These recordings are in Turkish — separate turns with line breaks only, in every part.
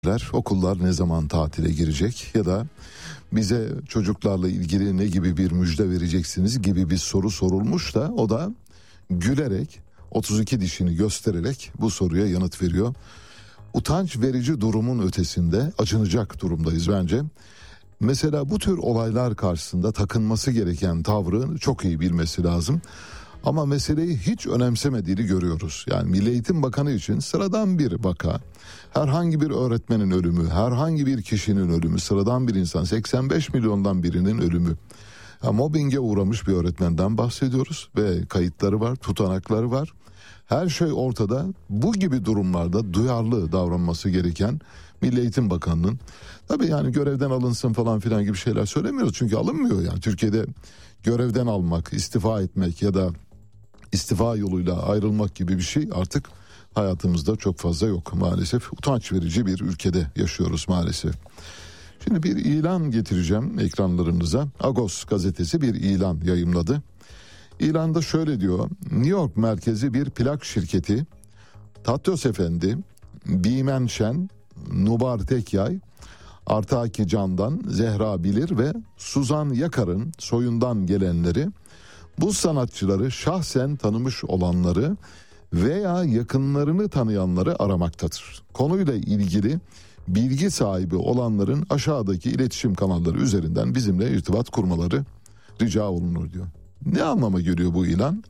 Okullar ne zaman tatile girecek ya da bize çocuklarla ilgili ne gibi bir müjde vereceksiniz gibi bir soru sorulmuş da o da gülerek 32 dişini göstererek bu soruya yanıt veriyor. Utanç verici durumun ötesinde acınacak durumdayız bence. Mesela bu tür olaylar karşısında takınması gereken tavrı çok iyi bilmesi lazım. Ama meseleyi hiç önemsemediğini görüyoruz. Yani Milli Eğitim Bakanı için sıradan bir vaka. Herhangi bir öğretmenin ölümü, herhangi bir kişinin ölümü, sıradan bir insan, 85 milyondan birinin ölümü. Mobbinge uğramış bir öğretmenden bahsediyoruz ve kayıtları var, tutanakları var. Her şey ortada. Bu gibi durumlarda duyarlı davranması gereken Milli Eğitim Bakanı'nın, tabii yani görevden alınsın falan filan gibi şeyler söylemiyoruz çünkü alınmıyor yani. Türkiye'de görevden almak, istifa etmek ya da istifa yoluyla ayrılmak gibi bir şey artık hayatımızda çok fazla yok maalesef. Utanç verici bir ülkede yaşıyoruz maalesef. Şimdi bir ilan getireceğim ekranlarınıza. Agos gazetesi bir ilan yayımladı. İlanda şöyle diyor: New York merkezi bir plak şirketi Tatyos Efendi, Bimen Şen, Nubar Tekyay, Artaki Candan, Zehra Bilir ve Suzan Yakar'ın soyundan gelenleri, bu sanatçıları şahsen tanımış olanları veya yakınlarını tanıyanları aramaktadır. Konuyla ilgili bilgi sahibi olanların aşağıdaki iletişim kanalları üzerinden bizimle irtibat kurmaları rica olunur diyor. Ne anlama geliyor bu ilan?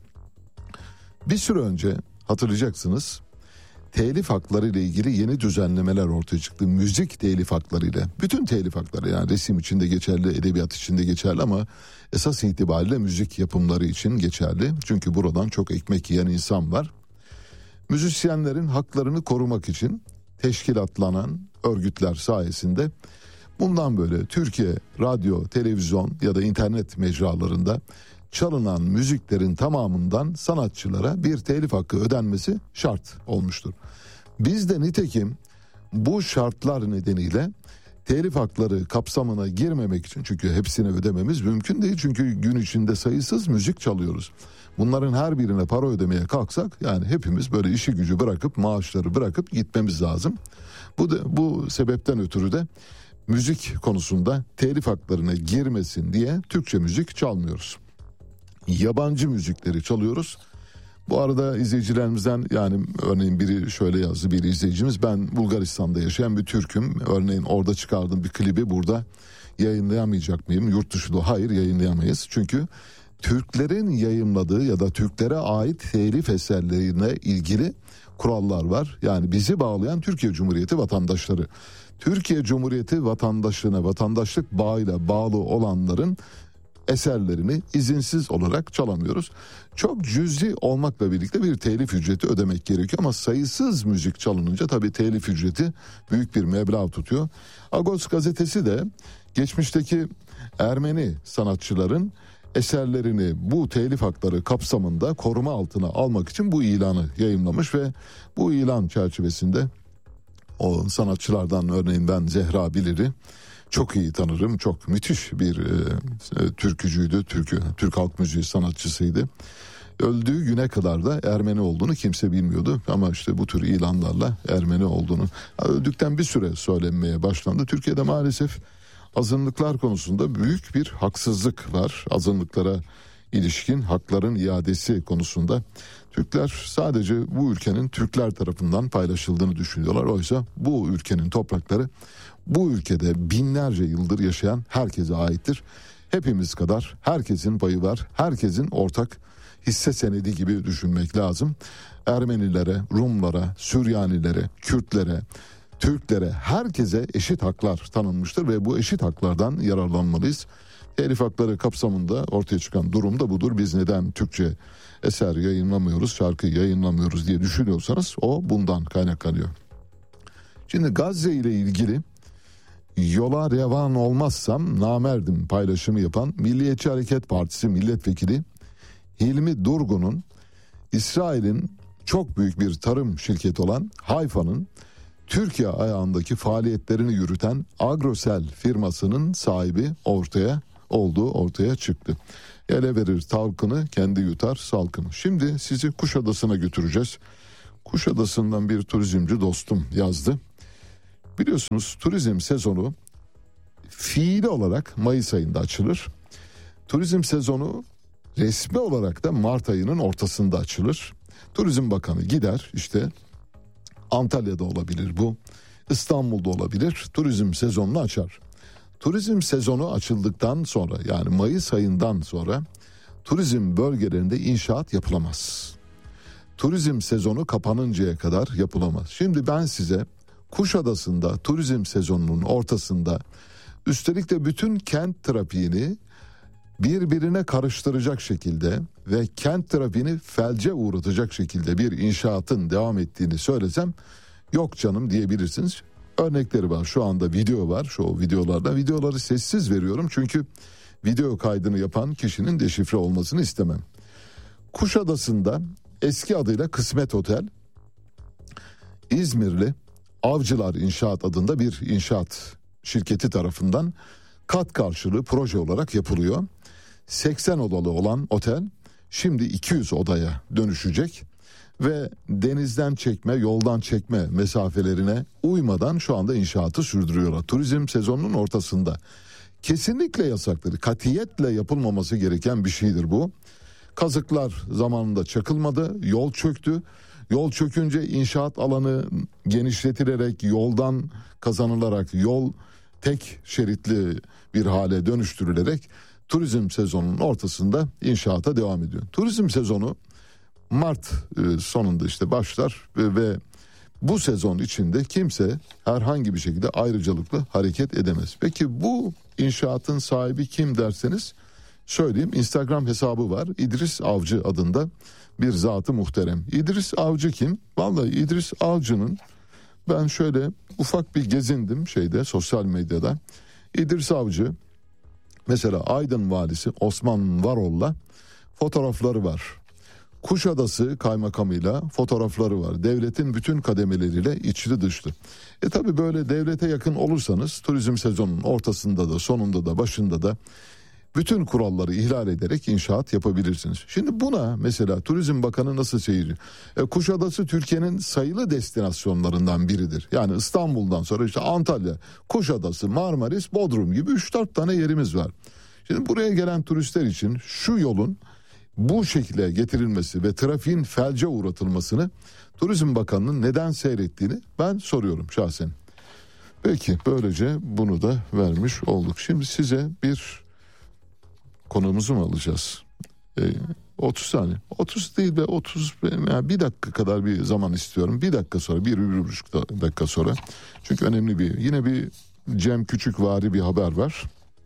Bir süre önce hatırlayacaksınız, telif hakları ile ilgili yeni düzenlemeler ortaya çıktı. Müzik telif hakları ile, bütün telif hakları, yani resim için de geçerli, edebiyat için de geçerli ama esas itibariyle müzik yapımları için geçerli. Çünkü buradan çok ekmek yiyen insan var. Müzisyenlerin haklarını korumak için teşkilatlanan örgütler sayesinde bundan böyle Türkiye radyo, televizyon ya da internet mecralarında çalınan müziklerin tamamından sanatçılara bir telif hakkı ödenmesi şart olmuştur. Biz de nitekim bu şartlar nedeniyle telif hakları kapsamına girmemek için, çünkü hepsini ödememiz mümkün değil, çünkü gün içinde sayısız müzik çalıyoruz. Bunların her birine para ödemeye kalksak yani hepimiz böyle işi gücü bırakıp, maaşları bırakıp gitmemiz lazım. Bu sebepten ötürü de müzik konusunda telif haklarına girmesin diye Türkçe müzik çalmıyoruz. Yabancı müzikleri çalıyoruz. Bu arada izleyicilerimizden, yani örneğin biri şöyle yazdı, bir izleyicimiz: ben Bulgaristan'da yaşayan bir Türk'üm. Örneğin orada çıkardığım bir klibi burada yayınlayamayacak mıyım? Yurt dışında hayır, yayınlayamayız. Çünkü Türklerin yayımladığı ya da Türklere ait telif eserlerine ilgili kurallar var. Yani bizi bağlayan Türkiye Cumhuriyeti vatandaşları. Türkiye Cumhuriyeti vatandaşlığına, vatandaşlık bağıyla bağlı olanların eserlerini izinsiz olarak çalamıyoruz. Çok cüzi olmakla birlikte bir telif ücreti ödemek gerekiyor ama sayısız müzik çalınınca tabii telif ücreti büyük bir meblağ tutuyor. Agos gazetesi de geçmişteki Ermeni sanatçıların eserlerini bu telif hakları kapsamında koruma altına almak için bu ilanı yayımlamış ve bu ilan çerçevesinde o sanatçılardan örneğin ben Zehra Bilir'i çok iyi tanırım. Çok müthiş bir türkücüydü. Türk halk müziği sanatçısıydı. Öldüğü güne kadar da Ermeni olduğunu kimse bilmiyordu. Ama işte bu tür ilanlarla Ermeni olduğunu öldükten bir süre söylenmeye başlandı. Türkiye'de maalesef azınlıklar konusunda büyük bir haksızlık var. Azınlıklara ilişkin hakların iadesi konusunda Türkler sadece bu ülkenin Türkler tarafından paylaşıldığını düşünüyorlar. Oysa bu ülkenin toprakları bu ülkede binlerce yıldır yaşayan herkese aittir. Hepimiz kadar herkesin payı var. Herkesin ortak hisse senedi gibi düşünmek lazım. Ermenilere, Rumlara, Süryanilere, Kürtlere, Türklere, herkese eşit haklar tanınmıştır ve bu eşit haklardan yararlanmalıyız. Telif hakları kapsamında ortaya çıkan durum da budur. Biz neden Türkçe eser yayınlamıyoruz, şarkı yayınlamıyoruz diye düşünüyorsanız o bundan kaynaklanıyor. Şimdi Gazze ile ilgili yola revan olmazsam namerdim paylaşımı yapan Milliyetçi Hareket Partisi milletvekili Hilmi Durgun'un İsrail'in çok büyük bir tarım şirketi olan Hayfa'nın Türkiye ayağındaki faaliyetlerini yürüten Agrosel firmasının sahibi ortaya çıktı. Ele verir talkını, kendi yutar salkını. Şimdi sizi Kuşadası'na götüreceğiz. Kuşadası'ndan bir turizmci dostum yazdı. Biliyorsunuz turizm sezonu fiili olarak Mayıs ayında açılır. Turizm sezonu resmi olarak da Mart ayının ortasında açılır. Turizm Bakanı gider, işte Antalya'da olabilir bu, İstanbul'da olabilir, turizm sezonunu açar. Turizm sezonu açıldıktan sonra, yani Mayıs ayından sonra turizm bölgelerinde inşaat yapılamaz. Turizm sezonu kapanıncaya kadar yapılamaz. Şimdi ben size Kuşadası'nda turizm sezonunun ortasında, üstelik de bütün kent trafiğini birbirine karıştıracak şekilde ve kent trafiğini felce uğratacak şekilde bir inşaatın devam ettiğini söylesem, yok canım diyebilirsiniz. Örnekleri var, şu anda video var, şu videolarda. Videoları sessiz veriyorum çünkü video kaydını yapan kişinin deşifre olmasını istemem. Kuşadası'nda eski adıyla Kısmet Otel, İzmirli Avcılar İnşaat adında bir inşaat şirketi tarafından kat karşılığı proje olarak yapılıyor. 80 odalı olan otel şimdi 200 odaya dönüşecek ve denizden çekme, yoldan çekme mesafelerine uymadan şu anda inşaatı sürdürüyorlar. Turizm sezonunun ortasında. Kesinlikle yasaktır. Katiyetle yapılmaması gereken bir şeydir bu. Kazıklar zamanında çakılmadı, yol çöktü. Yol çökünce inşaat alanı genişletilerek, yoldan kazanılarak, yol tek şeritli bir hale dönüştürülerek turizm sezonunun ortasında inşaata devam ediyor. Turizm sezonu Mart sonunda işte başlar ve bu sezon içinde kimse herhangi bir şekilde ayrıcalıklı hareket edemez. Peki bu inşaatın sahibi kim derseniz söyleyeyim, Instagram hesabı var. İdris Avcı adında bir zat-ı muhterem. İdris Avcı kim? Vallahi İdris Avcı'nın, ben şöyle ufak bir gezindim sosyal medyada. İdris Avcı mesela Aydın valisi Osman Varol'la fotoğrafları var. Kuşadası kaymakamıyla fotoğrafları var. Devletin bütün kademeleriyle içli dışlı. Tabi böyle devlete yakın olursanız turizm sezonunun ortasında da, sonunda da, başında da bütün kuralları ihlal ederek inşaat yapabilirsiniz. Şimdi buna mesela Turizm Bakanı nasıl seyirci? Kuşadası Türkiye'nin sayılı destinasyonlarından biridir. Yani İstanbul'dan sonra işte Antalya, Kuşadası, Marmaris, Bodrum gibi 3-4 tane yerimiz var. Şimdi buraya gelen turistler için şu yolun bu şekilde getirilmesi ve trafiğin felce uğratılmasını Turizm Bakanı'nın neden seyrettiğini ben soruyorum şahsen. Peki, böylece bunu da vermiş olduk. Şimdi size bir konumuzu mu alacağız? 30 saniye. 30 değil be, 30 yani bir dakika kadar bir zaman istiyorum. Bir dakika sonra, bir buçuk dakika sonra. Çünkü önemli yine bir Cem Küçükvari bir haber var.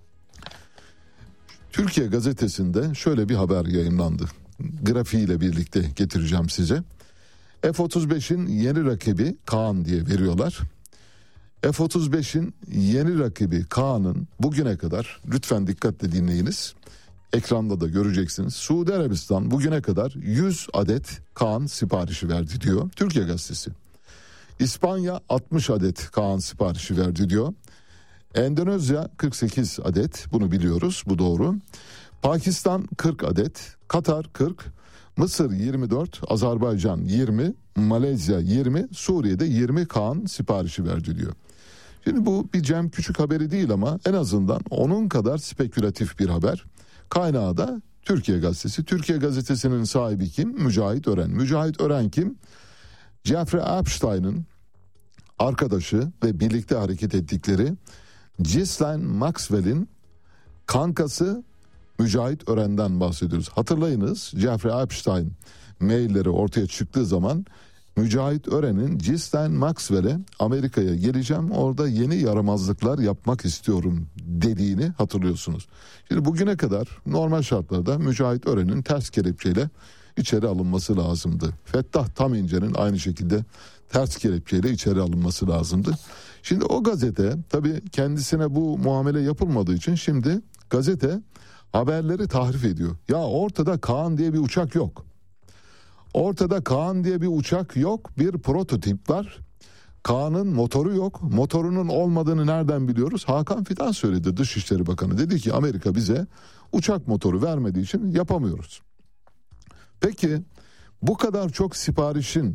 Türkiye Gazetesi'nde şöyle bir haber yayınlandı. Grafiğiyle birlikte getireceğim size. F-35'in yeni rakibi Kaan diye veriyorlar. F-35'in yeni rakibi Kaan'ın bugüne kadar, lütfen dikkatle dinleyiniz, ekranda da göreceksiniz. Suudi Arabistan bugüne kadar 100 adet Kaan siparişi verdi diyor Türkiye Gazetesi. İspanya 60 adet Kaan siparişi verdi diyor. Endonezya 48 adet, bunu biliyoruz, bu doğru. Pakistan 40 adet, Katar 40, Mısır 24, Azerbaycan 20, Malezya 20, Suriye'de 20 Kaan siparişi verdi diyor. Şimdi bu bir Cem Küçük haberi değil ama en azından onun kadar spekülatif bir haber. Kaynağı da Türkiye Gazetesi. Türkiye Gazetesi'nin sahibi kim? Mücahit Ören. Mücahit Ören kim? Jeffrey Epstein'ın arkadaşı ve birlikte hareket ettikleri Ghislaine Maxwell'in kankası Mücahit Ören'den bahsediyoruz. Hatırlayınız, Jeffrey Epstein mailleri ortaya çıktığı zaman Mücahit Ören'in Ghislaine Maxwell'e Amerika'ya geleceğim, orada yeni yaramazlıklar yapmak istiyorum dediğini hatırlıyorsunuz. Şimdi bugüne kadar normal şartlarda Mücahit Ören'in ters kelepçeyle içeri alınması lazımdı. Fettah Tamince'nin aynı şekilde ters kelepçeyle içeri alınması lazımdı. Şimdi o gazete, tabii kendisine bu muamele yapılmadığı için şimdi gazete haberleri tahrif ediyor. Ya ortada Kaan diye bir uçak yok. Ortada Kaan diye bir uçak yok, bir prototip var. Kaan'ın motoru yok. Motorunun olmadığını nereden biliyoruz? Hakan Fidan söyledi, Dışişleri Bakanı. Dedi ki Amerika bize uçak motoru vermediği için yapamıyoruz. Peki bu kadar çok siparişin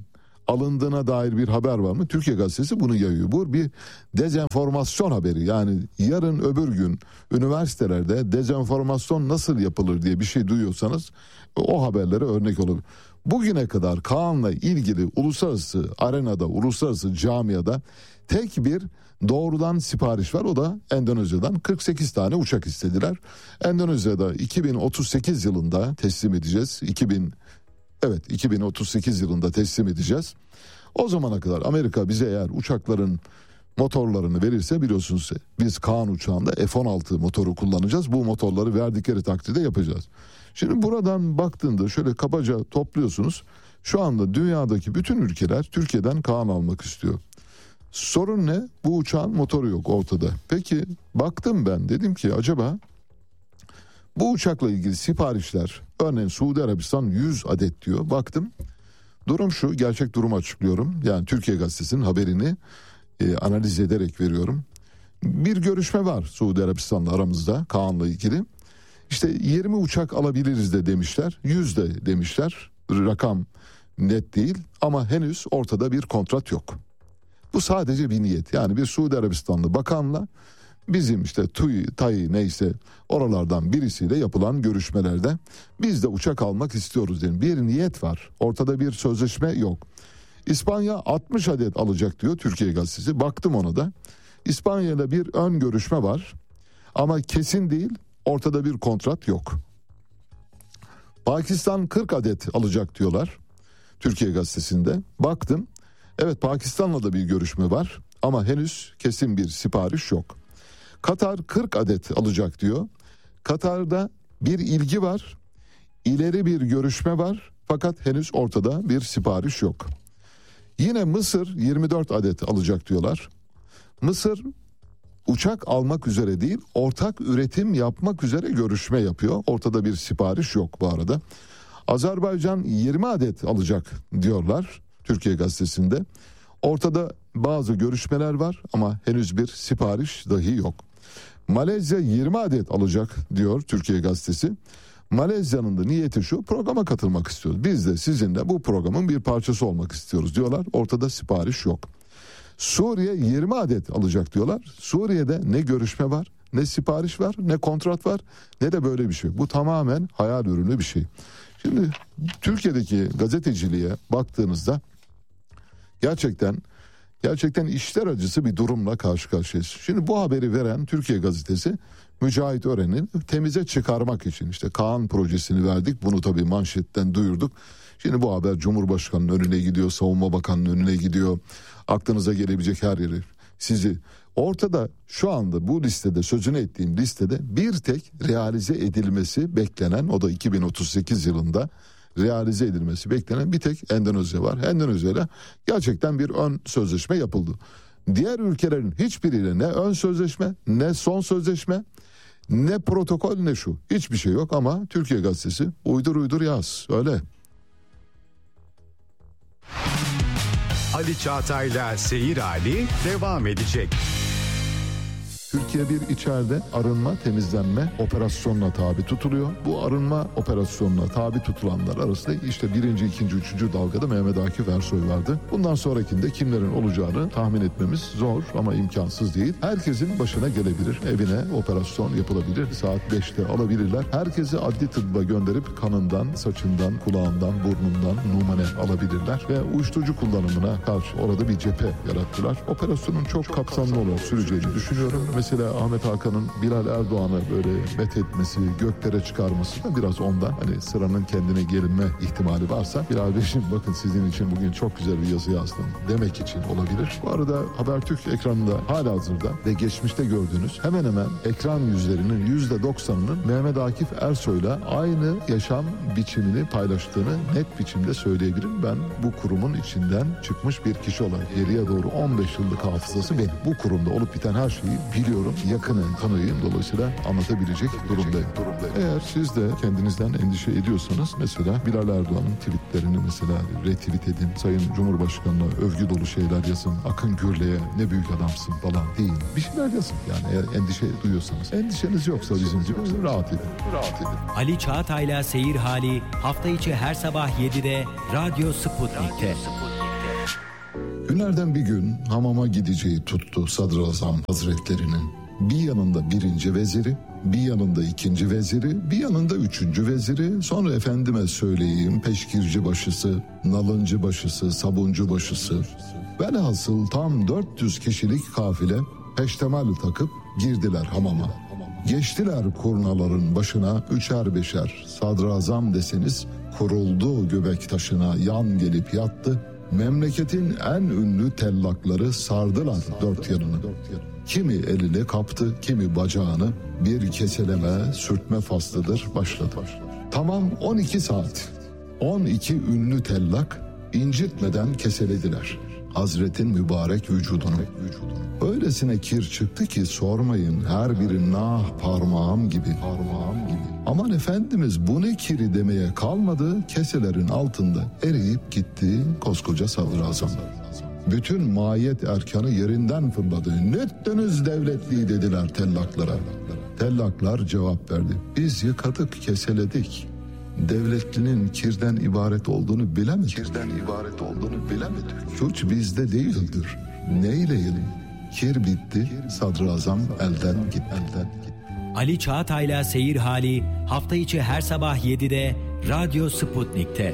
alındığına dair bir haber var mı? Türkiye Gazetesi bunu yayıyor. Bu bir dezenformasyon haberi. Yani yarın öbür gün üniversitelerde dezenformasyon nasıl yapılır diye bir şey duyuyorsanız o haberlere örnek olur. Bugüne kadar Kaan'la ilgili uluslararası arenada, uluslararası camiada tek bir doğrudan sipariş var. O da Endonezya'dan 48 tane uçak istediler. Endonezya'da 2038 yılında teslim edeceğiz. 2038 yılında teslim edeceğiz. O zamana kadar Amerika bize eğer uçakların motorlarını verirse, biliyorsunuz biz Kaan uçağında F-16 motoru kullanacağız. Bu motorları verdikleri takdirde yapacağız. Şimdi buradan baktığında şöyle kabaca topluyorsunuz. Şu anda dünyadaki bütün ülkeler Türkiye'den Kaan almak istiyor. Sorun ne? Bu uçağın motoru yok ortada. Peki baktım ben, dedim ki acaba bu uçakla ilgili siparişler, örneğin Suudi Arabistan 100 adet diyor. Baktım, durum şu, gerçek durumu açıklıyorum. Yani Türkiye Gazetesi'nin haberini analiz ederek veriyorum. Bir görüşme var Suudi Arabistan'la aramızda Kaan'la ilgili. İşte 20 uçak alabiliriz de demişler, 100 de demişler. Rakam net değil ama henüz ortada bir kontrat yok. Bu sadece bir niyet. Yani bir Suudi Arabistanlı bakanla bizim işte TAI neyse oralardan birisiyle yapılan görüşmelerde biz de uçak almak istiyoruz dedim. Bir niyet var. Ortada bir sözleşme yok. İspanya 60 adet alacak diyor Türkiye Gazetesi. Baktım ona da. İspanya'yla bir ön görüşme var. Ama kesin değil. Ortada bir kontrat yok. Pakistan 40 adet alacak diyorlar Türkiye Gazetesi'nde. Baktım. Evet, Pakistan'la da bir görüşme var ama henüz kesin bir sipariş yok. Katar 40 adet alacak diyor. Katar'da bir ilgi var. İleri bir görüşme var fakat henüz ortada bir sipariş yok. Yine Mısır 24 adet alacak diyorlar. Mısır uçak almak üzere değil, ortak üretim yapmak üzere görüşme yapıyor. Ortada bir sipariş yok bu arada. Azerbaycan 20 adet alacak diyorlar Türkiye Gazetesi'nde. Ortada bazı görüşmeler var ama henüz bir sipariş dahi yok. Malezya 20 adet alacak diyor Türkiye Gazetesi. Malezya'nın da niyeti şu: programa katılmak istiyoruz. Biz de sizinle bu programın bir parçası olmak istiyoruz diyorlar. Ortada sipariş yok. Suriye 20 adet alacak diyorlar. Suriye'de ne görüşme var, ne sipariş var, ne kontrat var, ne de böyle bir şey. Bu tamamen hayal ürünü bir şey. Şimdi Türkiye'deki gazeteciliğe baktığınızda gerçekten işler acısı bir durumla karşı karşıyayız. Şimdi bu haberi veren Türkiye Gazetesi Mücahit Ören'i temize çıkarmak için işte Kaan projesini verdik. Bunu tabii manşetten duyurduk. Şimdi bu haber Cumhurbaşkanı'nın önüne gidiyor, Savunma Bakanı'nın önüne gidiyor. Aklınıza gelebilecek her yeri sizi. Ortada şu anda bu listede, sözünü ettiğim listede bir tek realize edilmesi beklenen, o da 2038 yılında realize edilmesi beklenen bir tek Endonezya var. Endonezya'yla gerçekten bir ön sözleşme yapıldı. Diğer ülkelerin hiçbiriyle ne ön sözleşme, ne son sözleşme, ne protokol, ne şu. Hiçbir şey yok ama Türkiye Gazetesi uydur yaz. Öyle.
Ali Çağatay'la Seyir Hali devam edecek.
Türkiye bir içeride arınma, temizlenme operasyonuna tabi tutuluyor. Bu arınma operasyonuna tabi tutulanlar arasında işte 1., 2., 3. dalgada Mehmet Akif Ersoy vardı. Bundan sonrakinde kimlerin olacağını tahmin etmemiz zor ama imkansız değil. Herkesin başına gelebilir. Evine operasyon yapılabilir. Saat 5'te alabilirler. Herkesi adli tıbba gönderip kanından, saçından, kulağından, burnundan numune alabilirler. Ve uyuşturucu kullanımına karşı orada bir cephe yarattılar. Operasyonun çok kapsamlı olarak süreceğini düşünüyorum. Mesela Ahmet Hakan'ın Bilal Erdoğan'ı böyle methetmesi, göklere çıkarması da biraz ondan. Hani sıranın kendine gelinme ihtimali varsa Bilal Bey'im bakın sizin için bugün çok güzel bir yazı yazdım demek için olabilir. Bu arada Habertürk ekranında halihazırda ve geçmişte gördüğünüz hemen hemen ekran yüzlerinin %90'ının Mehmet Akif Ersoy'la aynı yaşam biçimini paylaştığını net biçimde söyleyebilirim. Ben bu kurumun içinden çıkmış bir kişi olarak geriye doğru 15 yıllık hafızası benim. Bu kurumda olup biten her şeyi biliyorum, yakının tanıyım, dolayısıyla anlatabilecek durumdayım. Eğer siz de kendinizden endişe ediyorsanız mesela Bilal Erdoğan'ın tweetlerini mesela retweet edin, Sayın Cumhurbaşkanı'na övgü dolu şeyler yazın, Akın Gürle'ye ne büyük adamsın falan deyin. Bir şeyler yazın yani eğer endişe duyuyorsanız. Endişeniz yoksa bizim gibi rahat edin.
Ali Çağatay'la Seyir Hali hafta içi her sabah 7'de Radyo Sputnik'te.
Günlerden bir gün hamama gideceği tuttu Sadrazam Hazretlerinin. Bir yanında 1. veziri, bir yanında 2. veziri, bir yanında 3. veziri, sonra efendime söyleyeyim peşkirci başısı, nalıncı başısı, sabuncu başısı. Velhasıl tam 400 kişilik kafile peştemal takıp girdiler hamama. Geçtiler kurnaların başına 3'er 5'er, sadrazam deseniz kuruldu göbek taşına, yan gelip yattı. Memleketin en ünlü tellakları sardılar dört yanını. Kimi elini kaptı, kimi bacağını, bir keseleme, sürtme faslıdır başladı. Tamam 12 saat. 12 ünlü tellak incitmeden keselediler Hazretin mübarek vücudunu. Öylesine kir çıktı ki sormayın, her biri nah parmağım gibi. Aman Efendimiz bu ne kiri demeye kalmadı, keselerin altında eriyip gitti koskoca sadrazam. Bütün mahiyet erkanı yerinden fırladı. Nüttünüz devletliği dediler tellaklara. Tellaklar cevap verdi. Biz yıkadık, keseledik. Devletlinin kirden ibaret olduğunu bilemedik. Suç bizde değildir. Neyleyelim? Kir bitti, sadrazam elden gitti.
Ali Çağatay'la Seyir Hali hafta içi her sabah 7'de Radyo Sputnik'te.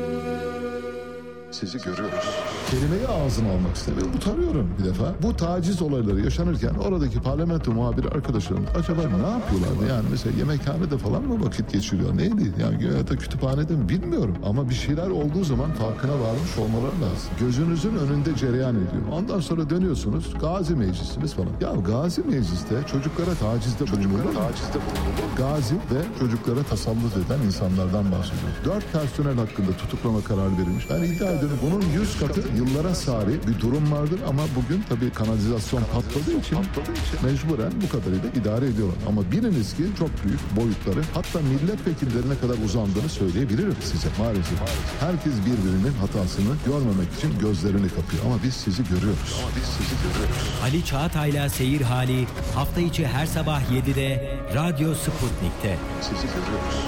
Sizi görüyoruz. Kelimeyi ağzına almak istemiyorum. Utanıyorum bir defa. Bu taciz olayları yaşanırken oradaki parlamento muhabiri arkadaşlarım acaba ne yapıyorlardı? Yani mesela yemekhanede falan mı vakit geçiriyor? Neydi? Yani ya da kütüphanede mi bilmiyorum. Ama bir şeyler olduğu zaman farkına varmış olmaları lazım. Gözünüzün önünde cereyan ediyor. Ondan sonra dönüyorsunuz. Gazi meclisimiz falan. Ya Gazi mecliste çocuklara tacizde bulunulur. Gazi ve çocuklara tasallut eden insanlardan bahsediyor. 4 personel hakkında tutuklama kararı verilmiş. Ben iddia ediyorum bunun 100 katı yıllara sari bir durum vardır ama bugün tabii kanalizasyon patladığı için mecburen bu kadarıyla idare ediyorlar. Ama biliniz ki çok büyük boyutları, hatta milletvekillerine kadar uzandığını söyleyebilirim size maalesef. Herkes birbirinin hatasını görmemek için gözlerini kapıyor ama biz sizi görüyoruz.
Ali Çağatay'la Seyir Hali hafta içi her sabah 7'de Radyo Sputnik'te.
Sizi görüyoruz.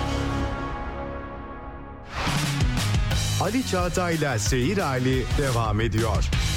Ali Çağatay'la Seyir Hali devam ediyor.